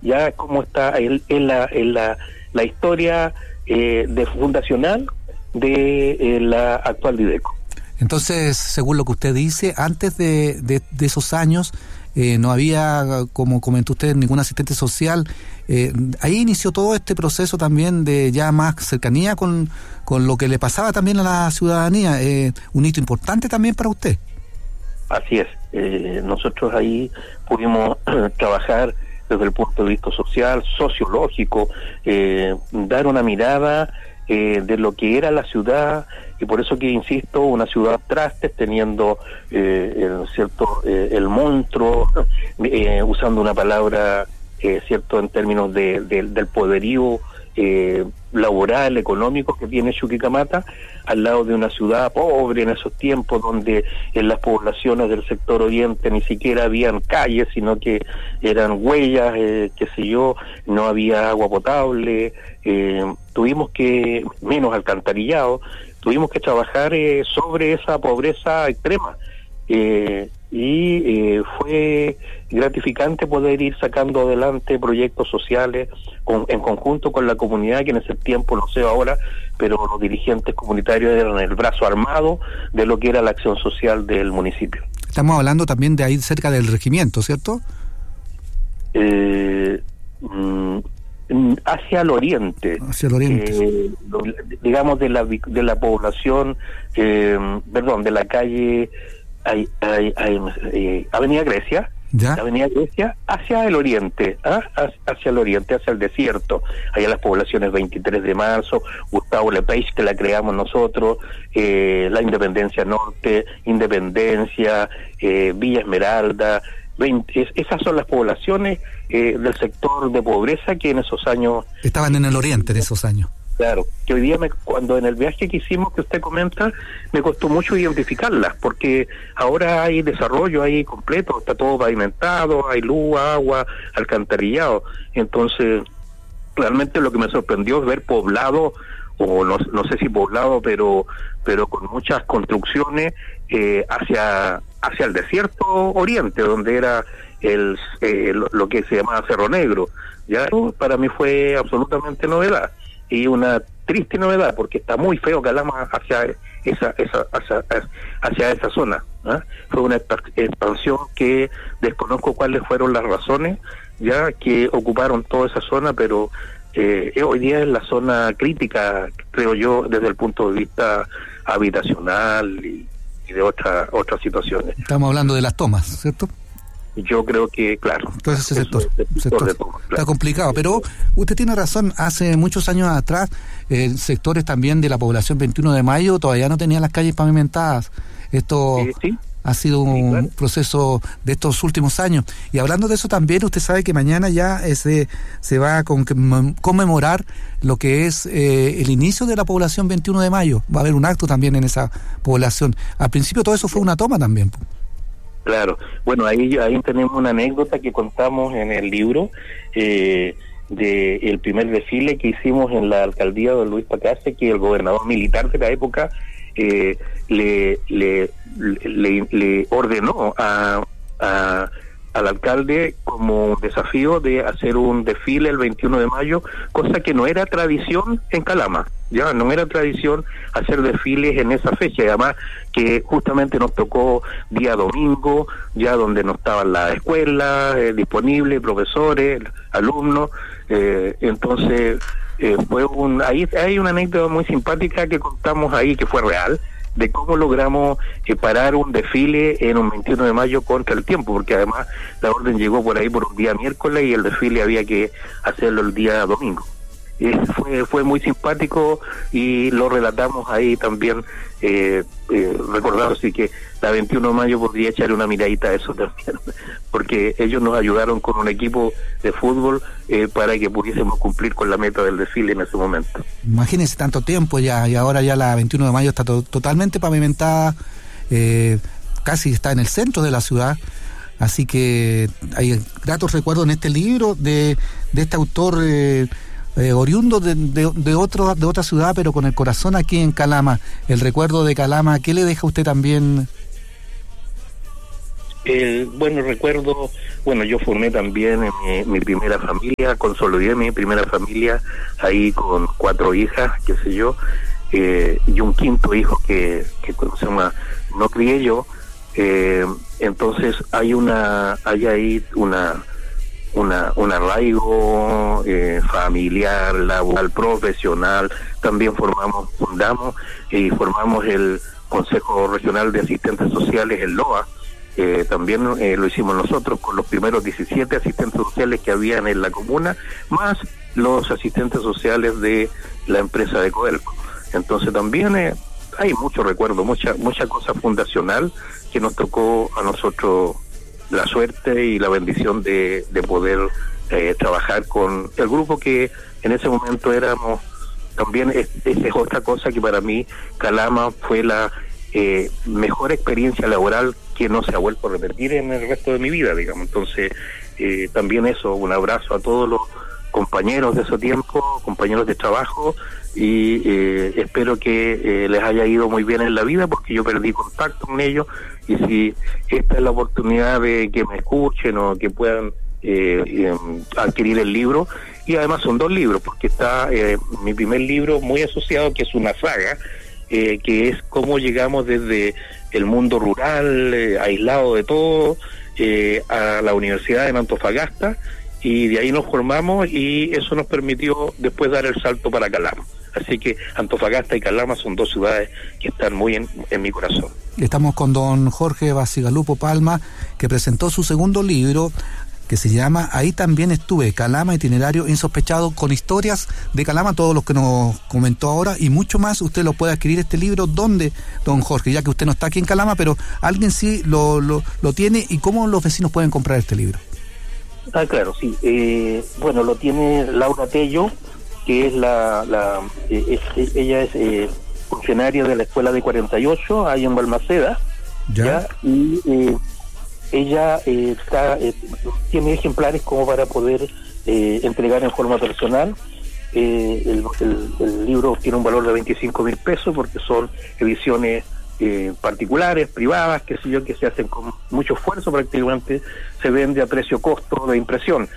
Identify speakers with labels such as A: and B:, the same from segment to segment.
A: ya cómo está la historia de fundacional de la actual Dideco.
B: Entonces, según lo que usted dice, antes de esos años no había, como comentó usted, ningún asistente social. Ahí inició todo este proceso también de ya más cercanía con lo que le pasaba también a la ciudadanía. Un hito importante también para usted.
A: Así es. Nosotros ahí pudimos trabajar desde el punto de vista social, sociológico, dar una mirada de lo que era la ciudad, y por eso que insisto, una ciudad trastes, teniendo el monstruo, usando una palabra cierto en términos del poderío laboral, económico que tiene Chuquicamata, al lado de una ciudad pobre en esos tiempos, donde en las poblaciones del sector oriente ni siquiera habían calles, sino que eran huellas, qué sé yo, no había agua potable, tuvimos que, menos alcantarillado, tuvimos que trabajar sobre esa pobreza extrema. Fue gratificante poder ir sacando adelante proyectos sociales en conjunto con la comunidad, que en ese tiempo, no sé ahora, pero los dirigentes comunitarios eran el brazo armado de lo que era la acción social del municipio.
B: Estamos hablando también de ahí cerca del regimiento, ¿cierto?
A: Hacia el oriente.
B: Hacia el oriente.
A: Digamos de la población, de la calle Avenida Grecia. ¿Ya? Avenida Grecia hacia el oriente, hacia el desierto, allá las poblaciones 23 de marzo, Gustavo Lepage, que la creamos nosotros, la Independencia Norte, Independencia, Villa Esmeralda, esas son las poblaciones del sector de pobreza que en esos años...
B: Estaban en el oriente en esos años.
A: Claro, que hoy día cuando en el viaje que hicimos, que usted comenta, me costó mucho identificarlas, porque ahora hay desarrollo ahí completo, está todo pavimentado, hay luz, agua, alcantarillado. Entonces, realmente lo que me sorprendió es ver poblado, o no sé si poblado, pero con muchas construcciones hacia el desierto oriente, donde era lo que se llamaba Cerro Negro. Ya para mí fue absolutamente novedad. Y una triste novedad, porque está muy feo Calama hacia esa zona, ¿eh? Fue una expansión que desconozco cuáles fueron las razones ya que ocuparon toda esa zona, pero hoy día es la zona crítica, creo yo, desde el punto de vista habitacional y de otras situaciones.
B: Estamos hablando de las tomas, ¿cierto?
A: Yo creo que, claro.
B: Entonces ese sector
A: de todo, claro.
B: Está complicado, pero usted tiene razón. Hace muchos años atrás, sectores también de la población 21 de Mayo todavía no tenían las calles pavimentadas. Esto
A: ¿sí?
B: Ha sido un proceso de estos últimos años. Y hablando de eso también, usted sabe que mañana ya se va a conmemorar lo que es el inicio de la población 21 de Mayo. Va a haber un acto también en esa población. Al principio todo eso fue una toma también.
A: Claro, bueno, ahí tenemos una anécdota que contamos en el libro de el primer desfile que hicimos en la alcaldía de Luis Pacase, que el gobernador militar de la época le ordenó al alcalde como un desafío de hacer un desfile el 21 de mayo, cosa que no era tradición en Calama, ya no era tradición hacer desfiles en esa fecha, y además que justamente nos tocó día domingo, ya donde no estaban las escuelas disponibles, profesores, alumnos, entonces ahí hay una anécdota muy simpática que contamos ahí, que fue real, de cómo logramos parar un desfile en un 21 de mayo contra el tiempo, porque además la orden llegó por ahí por un día miércoles y el desfile había que hacerlo el día domingo. Fue muy simpático y lo relatamos ahí también, recordando así que la 21 de mayo podría echar una miradita a eso también, porque ellos nos ayudaron con un equipo de fútbol para que pudiésemos cumplir con la meta del desfile en ese momento.
B: Imagínense tanto tiempo ya, y ahora ya la 21 de mayo está totalmente pavimentada, casi está en el centro de la ciudad, así que hay gratos recuerdos en este libro de este autor oriundo de otra ciudad, pero con el corazón aquí en Calama. El recuerdo de Calama, ¿qué le deja a usted también?
A: Bueno, recuerdo, yo formé también mi primera familia, consolidé mi primera familia ahí con 4 hijas, qué sé yo, y un quinto hijo que no crié yo. Entonces hay ahí un arraigo familiar, laboral, profesional. También fundamos y formamos el Consejo Regional de Asistentes Sociales, el LOA. También lo hicimos nosotros con los primeros 17 asistentes sociales que habían en la comuna, más los asistentes sociales de la empresa de Codelco. Entonces también hay mucho recuerdo, mucha cosa fundacional que nos tocó a nosotros la suerte y la bendición de poder trabajar con el grupo que en ese momento éramos. También esa es otra cosa que para mí Calama fue la mejor experiencia laboral que no se ha vuelto a repetir en el resto de mi vida, digamos. Entonces también eso, un abrazo a todos los compañeros de ese tiempo, compañeros de trabajo, y espero que les haya ido muy bien en la vida, porque yo perdí contacto con ellos, y si esta es la oportunidad de que me escuchen o que puedan adquirir el libro. Y además son 2 libros, porque está mi primer libro muy asociado, que es una saga, que es cómo llegamos desde el mundo rural, aislado de todo, a la Universidad en Antofagasta, y de ahí nos formamos, y eso nos permitió después dar el salto para Calama. Así que Antofagasta y Calama son 2 ciudades que están muy en mi corazón.
B: Estamos con don Jorge Bacigalupo Palma, que presentó su segundo libro, que se llama Ahí también estuve, Calama, itinerario insospechado, con historias de Calama, todos los que nos comentó ahora y mucho más. Usted lo puede adquirir este libro. ¿Dónde, don Jorge? Ya que usted no está aquí en Calama, pero alguien sí lo tiene. ¿Y cómo los vecinos pueden comprar este libro?
A: Claro, sí. Lo tiene Laura Tello, que es ella es funcionaria de la Escuela de 48, ahí en Balmaceda. ¿Ya? Y ella tiene ejemplares como para poder entregar en forma personal. El libro tiene un valor de 25.000 pesos, porque son ediciones particulares, privadas, qué sé yo, que se hacen con mucho esfuerzo. Prácticamente se vende a precio-costo de impresión.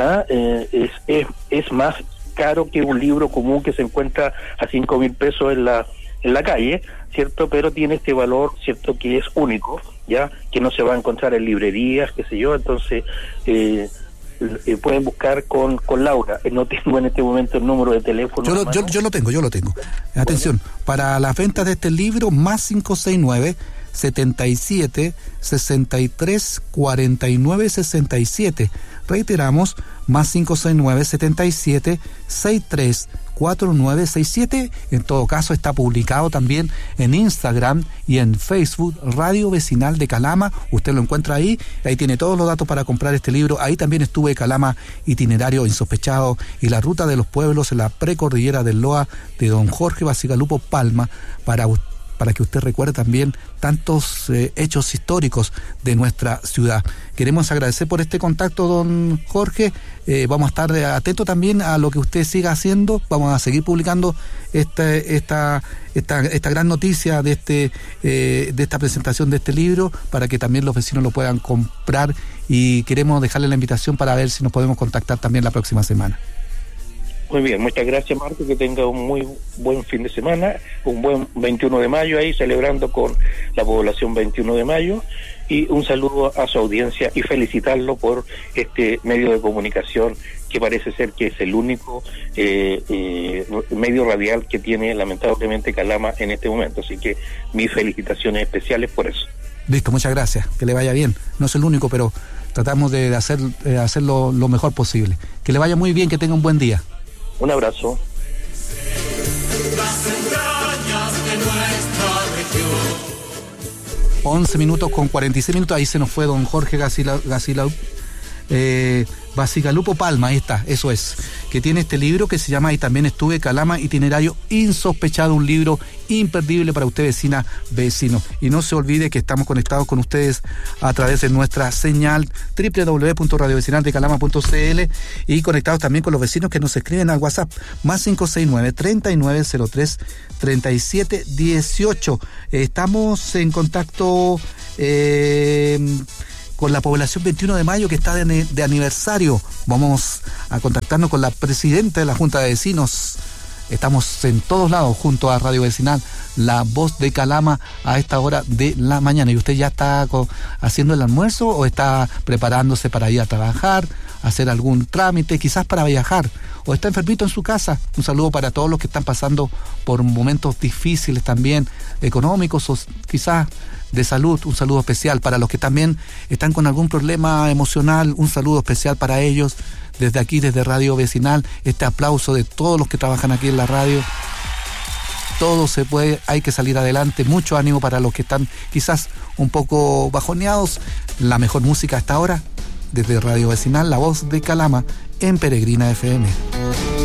A: Es más caro que un libro común que se encuentra a 5.000 pesos en la calle, ¿cierto? Pero tiene este valor, ¿cierto?, que es único, ya, que no se va a encontrar en librerías, qué sé yo. Entonces pueden buscar con Laura. No tengo en este momento el número de teléfono.
B: Yo lo tengo. Atención, para las ventas de este libro, más 569 77 63 49 67. Reiteramos, más 569 77 63 4967. En todo caso, está publicado también en Instagram y en Facebook, Radio Vecinal de Calama. Usted lo encuentra ahí tiene todos los datos para comprar este libro. Ahí también estuve, Calama, itinerario insospechado, y la ruta de los pueblos en la precordillera del Loa, de don Jorge Bacigalupo Palma, para que usted recuerde también tantos hechos históricos de nuestra ciudad. Queremos agradecer por este contacto, don Jorge. Vamos a estar atentos también a lo que usted siga haciendo. Vamos a seguir publicando esta gran noticia de esta presentación de este libro, para que también los vecinos lo puedan comprar, y queremos dejarle la invitación para ver si nos podemos contactar también la próxima semana.
A: Muy bien, muchas gracias, Marco, que tenga un muy buen fin de semana, un buen 21 de mayo ahí, celebrando con la población 21 de mayo, y un saludo a su audiencia y felicitarlo por este medio de comunicación, que parece ser que es el único medio radial que tiene lamentablemente Calama en este momento. Así que mis felicitaciones especiales por eso.
B: Listo, muchas gracias, que le vaya bien. No es el único, pero tratamos de hacerlo lo mejor posible. Que le vaya muy bien, que tenga un buen día.
A: Un abrazo.
C: Las entrañas de nuestra región.
B: 11 minutos con 46 minutos. Ahí se nos fue don Jorge Bacigalupo Palma, ahí está, eso es, que tiene este libro que se llama Ahí también estuve, Calama, itinerario insospechado, un libro imperdible para usted, vecina, vecino. Y no se olvide que estamos conectados con ustedes a través de nuestra señal www.radiovecinaldecalama.cl, y conectados también con los vecinos que nos escriben al WhatsApp, más 569 3903 3718. Estamos en contacto con la población 21 de mayo que está de aniversario. Vamos a contactarnos con la presidenta de la Junta de Vecinos. Estamos en todos lados junto a Radio Vecinal, la voz de Calama, a esta hora de la mañana. ¿Y usted ya está haciendo el almuerzo o está preparándose para ir a trabajar, hacer algún trámite, quizás para viajar, o está enfermito en su casa? Un saludo para todos los que están pasando por momentos difíciles también, económicos o quizás de salud. Un saludo especial para los que también están con algún problema emocional. Un saludo especial para ellos. Desde aquí, desde Radio Vecinal, este aplauso de todos los que trabajan aquí en la radio. Todo se puede, hay que salir adelante. Mucho ánimo para los que están quizás un poco bajoneados. La mejor música hasta ahora, desde Radio Vecinal, la voz de Calama, en Peregrina FM.